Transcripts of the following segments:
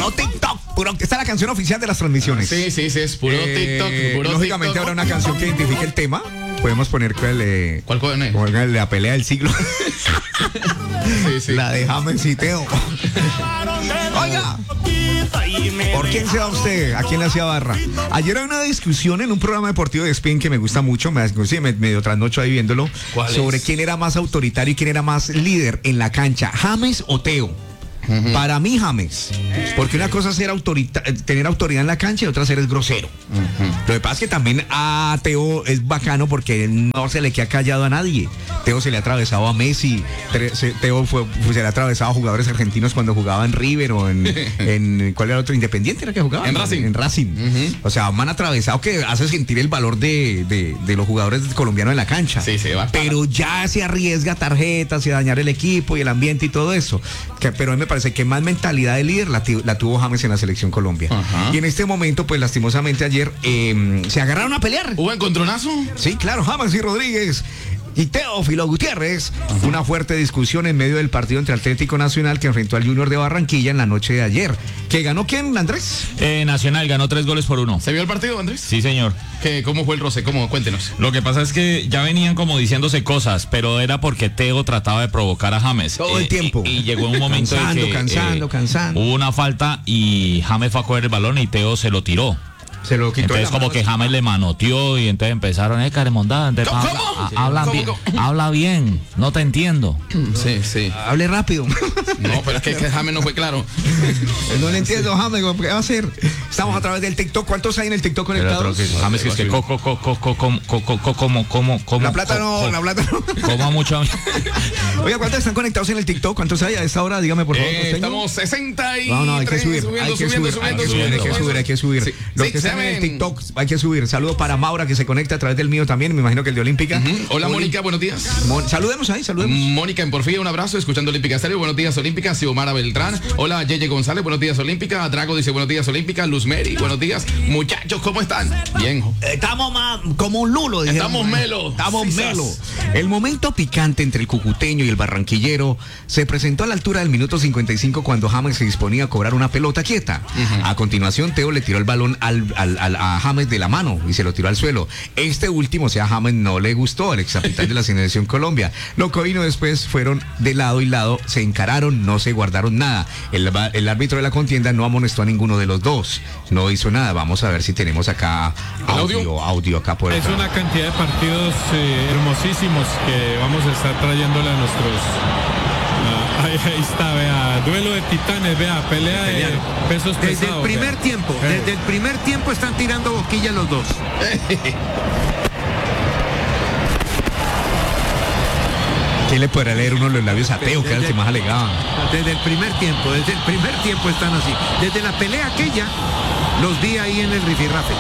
Puro TikTok, esta es la canción oficial de las transmisiones. Sí, es puro TikTok, puro lógicamente TikTok. habrá una canción que identifique el tema. Podemos poner ¿Cuál pone? La pelea del siglo. Sí. La de James y Teo. Oiga, ¿por quién se va usted? ¿A quién le hacía barra? Ayer hay una discusión en un programa deportivo de ESPN que me gusta mucho, me medio trasnocho ahí viéndolo, sobre quién era más autoritario y quién era más líder en la cancha, James o Teo. Uh-huh. Para mí, James, porque una cosa es tener autoridad en la cancha y otra ser grosero. Uh-huh. Lo que pasa es que también a Teo es bacano porque no se le queda callado a nadie. Teo se le ha atravesado a Messi, Teo se le ha atravesado a jugadores argentinos cuando jugaba en River o en ¿cuál era el otro? ¿Independiente era que jugaba? En Racing. En Racing. Uh-huh. O sea, me han atravesado que hace sentir el valor de los jugadores colombianos en la cancha. Sí, pero ya se arriesga tarjetas y a dañar el equipo y el ambiente y todo eso. Pero a mí me parece que más mentalidad de líder la tuvo James en la selección Colombia. Uh-huh. Y en este momento, pues lastimosamente ayer se agarraron a pelear. ¿Hubo encontronazo? Sí, claro, James y Rodríguez y Teófilo Gutiérrez. Uh-huh. Una fuerte discusión en medio del partido entre Atlético Nacional que enfrentó al Junior de Barranquilla en la noche de ayer. ¿Que ganó quién, Andrés? Nacional ganó 3-1. ¿Se vio el partido, Andrés? Sí, señor. ¿Cómo fue el roce? Cuéntenos. Lo que pasa es que ya venían como diciéndose cosas, pero era porque Teo trataba de provocar a James. Todo el tiempo. Y llegó un momento cansando. Hubo una falta y James fue a coger el balón y Teo se lo tiró. Se lo quitó. Entonces como que James le manoteó y entonces empezaron, caremondada, habla bien, no te entiendo. Sí. Hable rápido. No, pero es que James no fue claro. No le entiendo, James, ¿qué va a hacer? Estamos a través del TikTok. ¿Cuántos hay en el TikTok conectados? James es que como La plata no. Coma mucho. Oiga, ¿cuántos están conectados en el TikTok? ¿Cuántos hay a esta hora? Dígame, por favor. Estamos 60 y... No, hay que subir. Hay que subir. Sí. Los que están en el TikTok hay que subir. Saludo para Maura, que se conecta a través del mío también. Me imagino que el de Olímpica. Uh-huh. Hola, Mónica, buenos días. Saludemos ahí. Mónica en Porfía, un abrazo, escuchando Olímpica Estéreo. Buenos días, Olímpica. Xiomara Beltrán. Hola, Yeye González, buenos días, Olímpica. Drago dice buenos días, Olímpica. Luz Mary, buenos días. Muchachos, ¿cómo están? Bien. Estamos más como un lulo. Estamos melo. El momento picante entre el cucuteño y el barranquillero se presentó a la altura del minuto 55 cuando James se disponía a cobrar una pelota quieta. Uh-huh. A continuación, Teo le tiró el balón a James de la mano y se lo tiró al suelo. Este último, a James no le gustó, al excapitán de la selección Colombia. Lo que vino después fueron de lado y lado, se encararon, no se guardaron nada. El árbitro de la contienda no amonestó a ninguno de los dos, no hizo nada. Vamos a ver si tenemos acá audio acá por acá. Es una cantidad de partidos hermosísimos que vamos a estar trayéndole a nuestros... ahí está, vea, duelo de titanes, vea, pelea de pesos pesados. Desde el primer tiempo están tirando boquilla los dos. ¿Quién le podrá leer uno de los labios a Teo, que era el que más alegaba? Desde el primer tiempo están así. Desde la pelea aquella, los vi ahí en el rifirrafe.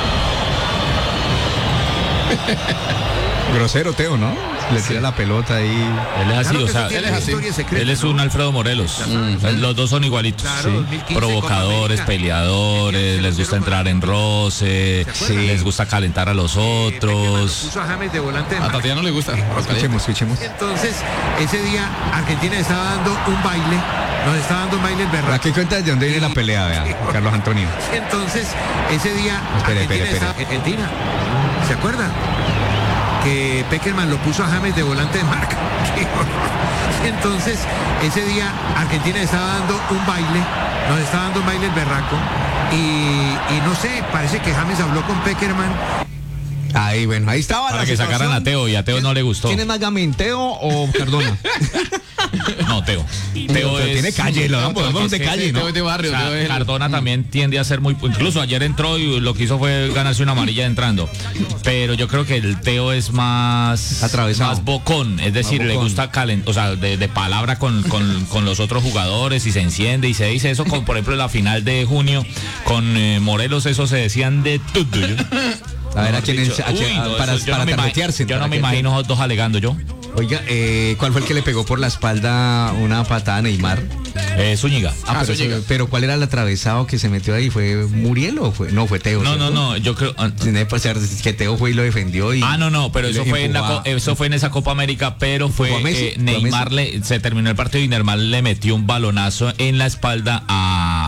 Grosero Teo, ¿no? Le tira la pelota ahí. Él es así, Claro, o sea, él es así. Él es un Alfredo Morelos. Los dos son igualitos. Claro, Sí. Provocadores, peleadores, les gusta entrar en roce, les gusta calentar a los otros. Puso a James de volante de A marca. Tatiana no le gusta. Escuchemos. Entonces, ese día Argentina estaba dando un baile. Nos estaba dando un baile el berraco. ¿Para qué cuenta de dónde viene la pelea, vea? Carlos Antonio. Entonces, ese día Espere. Argentina, ¿se acuerdan? Que Peckerman lo puso a James de volante de marca. Qué horror. Entonces, ese día Argentina estaba dando un baile, nos estaba dando un baile el berraco, y no sé, parece que James habló con Peckerman. Ahí, bueno, ahí estaba Para la que situación. sacaran a Teo y a Teo no le gustó. ¿Quién es más gamín, Teo o Cardona? No, Teo. Pero tiene calle, vamos de calle, ¿no? Teo es de barrio. O sea, Teo es Cardona también tiende a ser muy... Incluso ayer entró y lo que hizo fue ganarse una amarilla entrando. Pero yo creo que el Teo es más... Atravesado. Más bocón. Es decir, le gusta calentar, o sea, de palabra con los otros jugadores y se enciende y se dice eso. Con, por ejemplo, en la final de junio con Morelos, eso se decían de todo. A ver, para tarjetearse. Yo no me imagino los dos alegando yo. Oiga, ¿cuál fue el que le pegó por la espalda una patada a Neymar? Zúñiga. Pero ¿cuál era el atravesado que se metió ahí? ¿Fue Muriel o fue? No, fue Teo. No, yo creo... Tiene que ser que Teo fue y lo defendió y... pero eso fue en esa Copa América, pero fue Neymar se terminó el partido y Neymar le metió un balonazo en la espalda a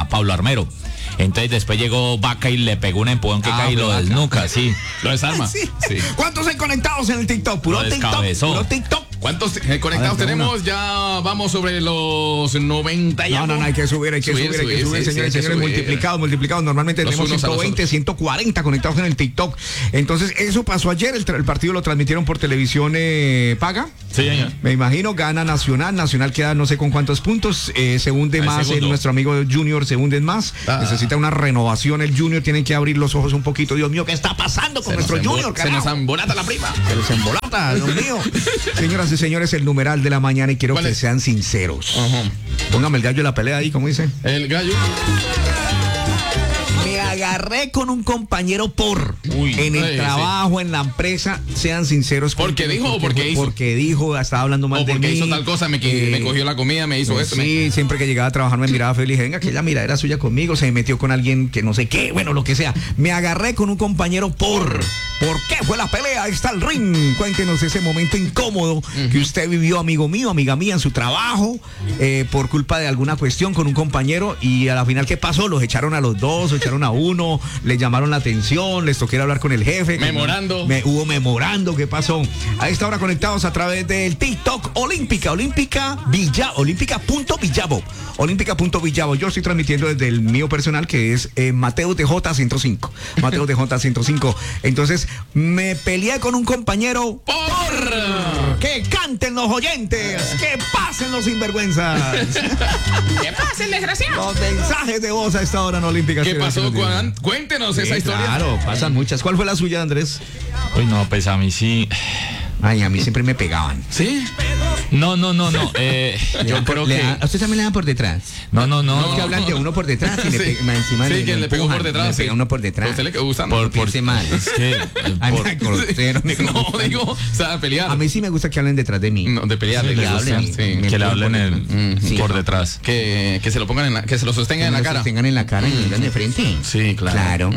Pablo Armero. Entonces después llegó Vaca y le pegó un empujón que cae y lo desnuca, sí. Lo desarma. Sí. Sí. ¿Cuántos hay conectados en el TikTok? Puro Lo TikTok. descabezó. Puro TikTok. ¿Cuántos conectados tenemos? Ya vamos sobre los 90 y No, hay que subir, señores, multiplicados. Normalmente tenemos 120, 140 conectados en el TikTok. Entonces, eso pasó ayer. El partido lo transmitieron por televisión paga. Sí, señor. Me imagino, gana Nacional queda no sé con cuántos puntos. Se hunde más nuestro amigo Junior, se hunde más. Necesita una renovación el Junior. Tienen que abrir los ojos un poquito. Dios mío, ¿qué está pasando con nuestro Junior? Se nos embolata la prima. Se nos embolata, Dios mío. Señoras y señores, el numeral de la mañana y quiero que sean sinceros. Póngame el gallo de la pelea ahí, ¿cómo dice? El gallo. Me agarré con un compañero en el trabajo, en la empresa, sean sinceros. ¿Porque dijo o porque hizo? Porque dijo, estaba hablando mal de mí. Porque hizo tal cosa, me cogió la comida, me hizo esto. Sí, siempre que llegaba a trabajar me miraba feliz, venga, aquella miradera suya conmigo, se metió con alguien que no sé qué, bueno, lo que sea. Me agarré con un compañero ¿Por qué fue la pelea? Ahí está el ring. Cuéntenos ese momento incómodo que usted vivió, amigo mío, amiga mía, en su trabajo, por culpa de alguna cuestión con un compañero, y a la final, ¿qué pasó? Los echaron a los dos, echaron a uno, les llamaron la atención, les tocó ir a hablar con el jefe. Memorando. Hubo memorando, ¿qué pasó? A esta hora conectados a través del TikTok Olímpica.Villavo. Yo estoy transmitiendo desde el mío personal, que es Mateo TJ 105. Mateo TJ 105. Entonces, me peleé con un compañero por que canten los oyentes, que pasen los sinvergüenzas. ¿Qué pasa, el desgraciado? Los mensajes de voz a esta hora en Olímpica. ¿Qué pasó, Juan? Cuéntenos esa historia. Claro, pasan muchas. ¿Cuál fue la suya, Andrés? Uy, no, pues a mí sí. Ay, a mí siempre me pegaban. ¿Sí? No. Yo creo que... ¿A usted también le dan por detrás? No. Es que hablan de uno por detrás y encima sí, que le pegó por detrás. Le pega uno por detrás. ¿Usted le quedó gustando? Por mal. Es que... No, o sea, pelear. A mí sí me gusta que hablen detrás de mí. No, de pelear. Sí, que le hablen por detrás. Que se lo pongan que se lo sostengan en la cara. Que se lo sostengan en la cara y miran de frente. Sí, claro.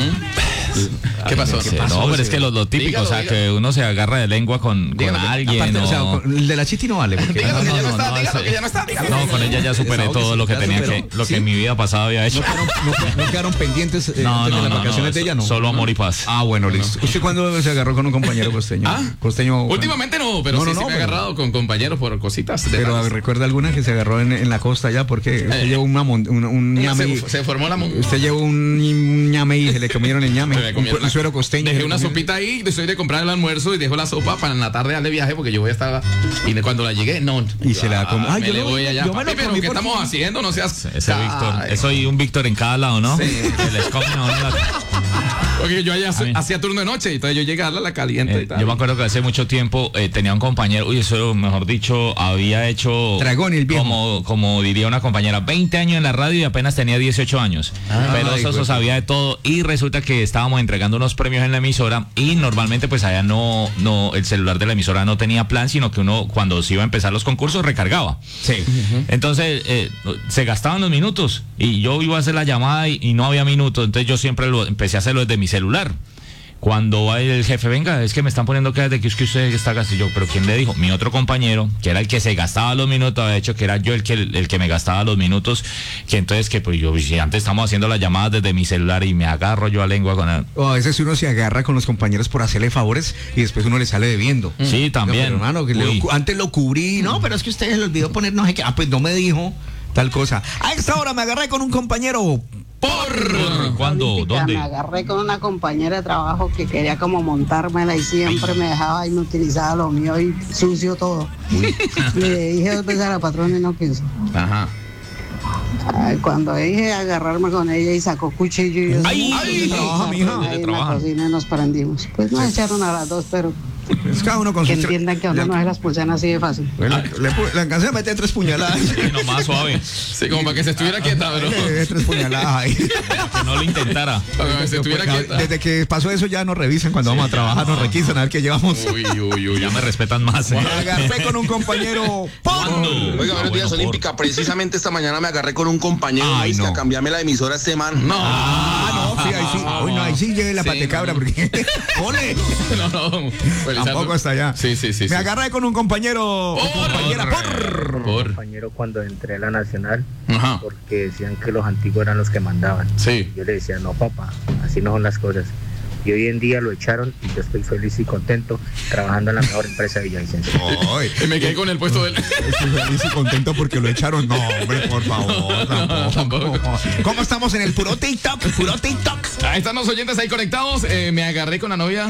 ¿Qué pasó? No, pero es que lo típico, o sea, que uno se agarra de lengua con alguien. Aparte, o sea, el de la Chiti no vale. Dígalo que ya no está. No, con ella ya superé todo lo que tenía lo que en mi vida pasada había hecho. No quedaron pendientes de las vacaciones de ella, ¿no? Solo amor y paz. Ah, bueno, listo. ¿Usted cuándo se agarró con un compañero costeño? Costeño. Últimamente no, pero sí me he agarrado con compañeros por cositas. Pero ¿recuerda alguna que se agarró en la costa allá? Porque usted llevó un ñame. Se formó la usted llevó un ñame y se le comieron el ñame. Un suero costeño. Dejé una sopita ahí, después de comprar el almuerzo y dejo la sopa para en la tarde darle viaje porque yo voy a estar. Y cuando la llegué, no. Y se la comió. Me le voy allá. Pero ¿qué estamos haciendo? No seas. Ese Víctor. Soy un Víctor en cada lado, ¿no? Sí. Se les come Porque yo allá hacía turno de noche y entonces yo llegué a darle la caliente y tal. Yo me acuerdo que hace mucho tiempo tenía un compañero, eso mejor dicho, había hecho Dragón el viejo. Como diría una compañera, 20 años en la radio y apenas tenía 18 años. Pero eso sabía de todo y resulta que estábamos entregando unos premios en la emisora y normalmente pues allá no el celular de la emisora no tenía plan, sino que uno cuando se iba a empezar los concursos recargaba. Sí. Entonces se gastaban los minutos y yo iba a hacer la llamada y no había minutos, entonces yo siempre empecé a hacerlo desde mi celular. Cuando va el jefe, venga, es que me están poniendo que usted está gastando. Yo, pero ¿quién le dijo? Mi otro compañero, que era el que se gastaba los minutos, había hecho que era yo el que me gastaba los minutos, que entonces que pues yo, si antes estamos haciendo las llamadas desde mi celular y me agarro yo a lengua con él. A veces uno se agarra con los compañeros por hacerle favores y después uno le sale debiendo. Sí, también. No, hermano, que antes lo cubrí, no, pero es que usted se le olvidó poner no sé qué. Pues no me dijo tal cosa. A esta hora me agarré con un compañero. ¿Cuándo? ¿Dónde? Me agarré con una compañera de trabajo que quería como montármela y siempre me dejaba inutilizada lo mío y sucio todo. Le dije 2 veces a la patrona y no quiso. Ajá. Cuando dije agarrarme con ella y sacó cuchillo y trabaja, mija. ahí en la cocina y nos prendimos. Pues nos echaron a las 2, pero es cada uno con que entiendan que a uno no se las pulsan así de fácil. Bueno, le alcancé a meter 3 puñaladas. Nomás suave. Sí, como para que se estuviera quieta, bro. 3 puñaladas ahí. Que no lo intentara. Para que se estuviera quieta. Desde que pasó eso ya nos revisan cuando vamos a trabajar, nos requisan a ver qué llevamos. Uy. Ya me respetan más. Me agarré con un compañero. Oiga, buenos días, Olímpica. Precisamente esta mañana me agarré con un compañero. Ay, no. A cambiarme la emisora este man. No. sí, ahí sí. Uy, no, ahí sí lleve la patecabra porque. ¡Ole! No, Tampoco hasta allá. Sí. Me agarré con un compañero o compañera por. Compañero cuando entré a la Nacional, Ajá. porque decían que los antiguos eran los que mandaban. Sí. Yo le decía, no papá, así no son las cosas. Y hoy en día lo echaron y yo estoy feliz y contento trabajando en la mejor empresa de Villavicencio. Y me quedé con el puesto del. Estoy feliz y contento porque lo echaron. No, hombre, por favor, tampoco. ¿Cómo estamos en el puro TikTok? Ahí están los oyentes ahí conectados. Me agarré con la novia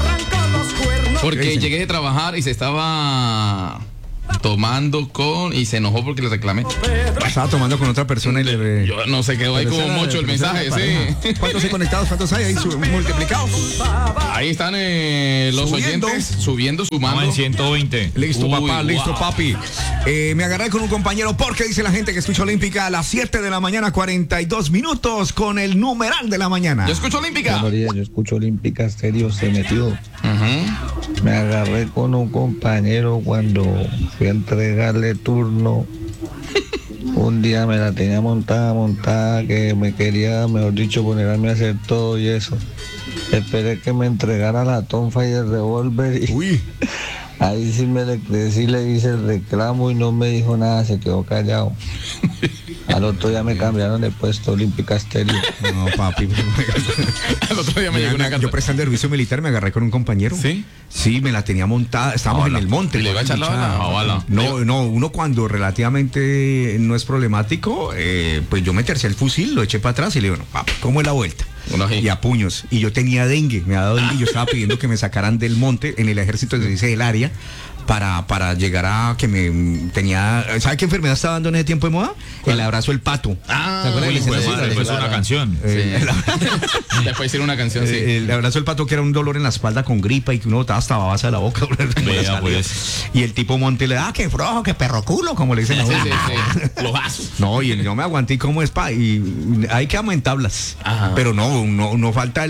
¿Qué porque dicen? llegué de trabajar y se estaba tomando con y se enojó porque le reclamé. Estaba tomando con otra persona y le. Yo no sé, quedó ahí Pero como esa era mocho el la mensaje, sí. ¿Cuántos hay conectados? ¿Cuántos hay ahí multiplicados? Ahí están los Subiendo. oyentes subiendo, Vamos sumando. en 120. Listo, Uy, papá, wow. listo, papi. Me agarré con un compañero porque dice la gente que escucha Olímpica a las 7 de la mañana, 42 minutos con el numeral de la mañana. Yo escucho Olímpica. Buenos días, yo escucho Olímpica Estéreo, se metió. Ujú. Me agarré con un compañero cuando fui a entregarle turno. Un día me la tenía montada, que me quería, mejor dicho, ponerme a hacer todo y eso. Esperé que me entregara la tonfa y el revólver y Uy, ahí sí le hice el reclamo y no me dijo nada, se quedó callado. Al otro día me cambiaron de puesto, Olímpica Estéreo. no, papi. El otro día me llegó una Yo carta. prestando servicio militar me agarré con un compañero. ¿Sí? Sí, me la tenía montada. Estábamos en el monte. ¿Y le iba a echar la bala? No, bala. No, uno cuando relativamente no es problemático, pues yo me tercé el fusil, lo eché para atrás y le digo, no, papi, ¿cómo es la vuelta? Uno así. Y a puños. Y yo tenía dengue, me ha dado dengue. Yo estaba pidiendo que me sacaran del monte en el ejército, se dice el área, para llegar a que me tenía. ¿Sabe qué enfermedad estaba dando en ese tiempo de moda? El abrazo del pato. Ah, ¿Se acuerdan? Uy, El hijo de licenciado? madre, pues una canción. Después hicieron una canción, sí. El abrazo del pato, que era un dolor en la espalda con gripa y que uno botaba hasta babasa de la boca. Vea, pues. Y el tipo monte le da, qué flojo, qué perro culo, como le dicen a Sí, uno. sí. Los vasos. No, y yo me aguanté como es y hay que en tablas. Ajá. Pero no falta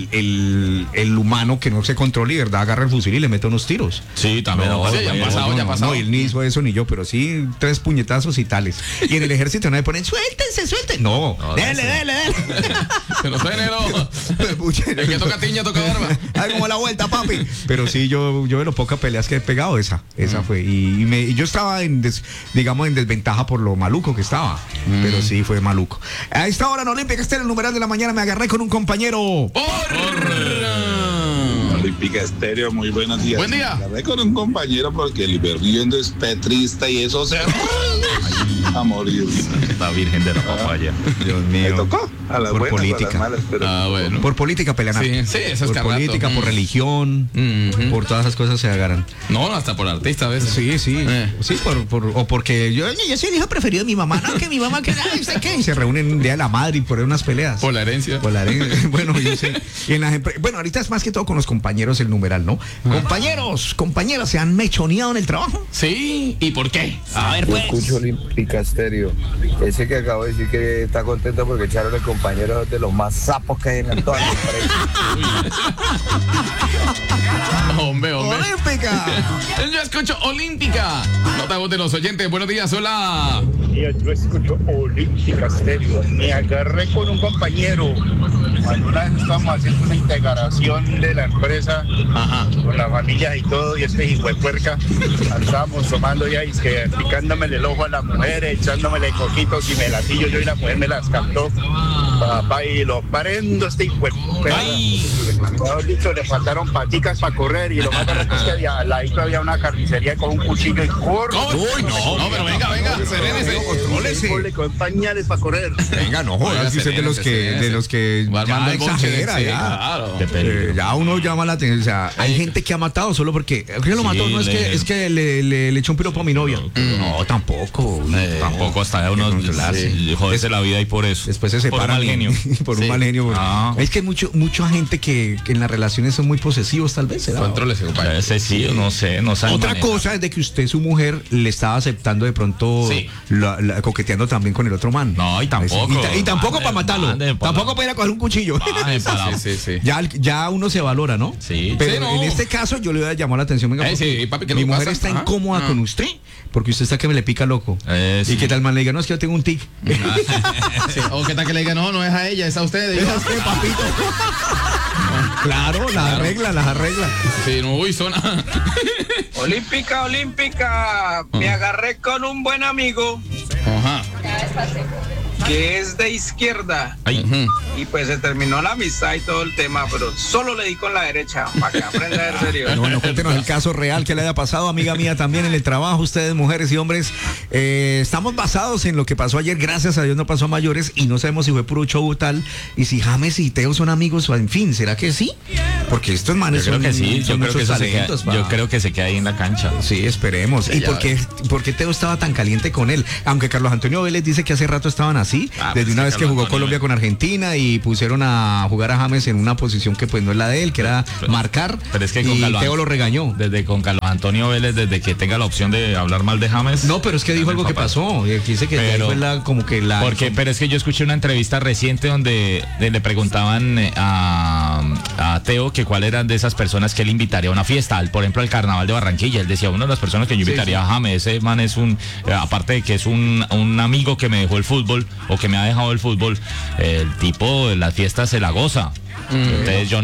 el humano que no se controle y de verdad agarra el fusil y le mete unos tiros. Sí, también. No, ya han pasado, ya ha pasado. No, él ni hizo eso ni yo, pero sí 3 puñetazos y tales. Y en el ejército no me ponen, suéltense. No, dele. Pero suene, no. El que toca tiña, toca barba. Ay, como la vuelta, papi. Pero sí, yo de lo pocas peleas que he pegado, esa fue. Y yo estaba en desventaja por lo maluco que estaba. Pero sí, fue maluco. A esta hora en Olímpica Estéreo, el numeral de la mañana, me agarré con un compañero. Olímpica Estéreo, muy buenos días. Buen día. Me agarré con un compañero porque el viviendo es petrista y eso se a morir. La Virgen de la Papaya. Dios Me mío. tocó a las Por buenas o a las política. malas, pero Bueno. Por política pelean. Sí, eso es por carrato. política, por religión, por todas esas cosas se agarran. No, hasta por artista a veces. Sí. Sí, o porque yo soy el hijo preferido de mi mamá. No, que mi mamá, que ¿usted qué? Y se reúnen un día de la madre y por unas peleas. Por la herencia. Bueno, yo sé. Y en bueno, ahorita es más que todo con los compañeros el numeral, ¿no? Compañeras, ¿se han mechoneado en el trabajo? Sí, ¿y por qué? A ver, Yo escucho Olímpica Estéreo. Ese que acabo de decir que está contento porque echaron el compañero de los más sapos que hay en toda la empresa. Hombre. ¡Olímpica! Yo escucho Olímpica. Nota voz de los oyentes. Buenos días, hola. Yo escucho Olímpica Estéreo. Me agarré con un compañero cuando una vez estábamos haciendo una integración de la empresa con la familia y todo, y este hijo de puerca estábamos tomando ya y que picándome el ojo a la mujer, echándome coquitos y me latillo yo y la mujer me las cantó. Papá, y lo prendo este hijo de puerca. Mejor dicho, le faltaron paticas para correr y lo más grande es que al ladito había una carnicería con un cuchillo y corro. Uy, no, pero venga, serénese. Le con pañales para correr. Venga, no jodas, si usted es de los que Va armando ya el bonche, exagera, sí, ya. claro. Ya uno llama la atención. O sea, hay gente que ha matado solo porque. ¿Qué lo mató? No, es que le echó un piropo a mi novia. No, tampoco. Tampoco hasta uno joderse la vida y por eso. Después se separan. Por un mal genio. Por un mal genio. Es que hay mucha gente que en las relaciones son muy posesivos, tal vez. Contrólese, compadre. Ese sí, no sé, no sabe. Otra cosa es de que usted, su mujer, le estaba aceptando de pronto, coqueteando también con el otro man. No, y tampoco. Y tampoco para matarlo. Tampoco para ir a coger un cuchillo cuchillo. Sí. Ya uno se valora, ¿no? Sí. Pero Sí, no. en este caso yo le voy a llamar la atención. Venga, Sí, papi, ¿qué mi le mujer pasa? está Ajá. incómoda con usted porque usted está que me le pica loco. Sí. Y que tal man le diga, no, es que yo tengo un tic. Sí. O qué tal que le diga, no es a ella, es a usted. Es a usted, papito. Claro, las arregla. Sí, no, uy, zona. Olímpica, me agarré con un buen amigo Ajá. que es de izquierda y pues se terminó la amistad y todo el tema, pero solo le di con la derecha para que aprenda a ser serio. Bueno, cuéntenos el caso real que le haya pasado, amiga mía, también en el trabajo, ustedes, mujeres y hombres. Estamos basados en lo que pasó ayer, gracias a Dios no pasó a mayores y no sabemos si fue puro show tal y si James y Teo son amigos o en fin, ¿será que sí? Porque estos manes Yo creo que sí, yo creo que eso talentos, yo creo que se queda ahí en la cancha. Sí, esperemos. ¿Y por qué Teo estaba tan caliente con él? Aunque Carlos Antonio Vélez dice que hace rato estaban así, desde una vez que jugó Colombia con Argentina y pusieron a jugar a James en una posición que pues no es la de él, que era marcar, pero es que y Teo lo regañó. Desde con Carlos Antonio Vélez, desde que tenga la opción de hablar mal de James. No, pero es que dijo algo que pasó. Dice que fue pero es que yo escuché una entrevista reciente donde le preguntaban a Teo que cuál eran de esas personas que él invitaría a una fiesta, por ejemplo al Carnaval de Barranquilla. Él decía, una de las personas que yo invitaría a James, ese man es aparte de que es un amigo que me dejó el fútbol o que me ha dejado el fútbol, el tipo de las fiestas se la goza. Entonces yo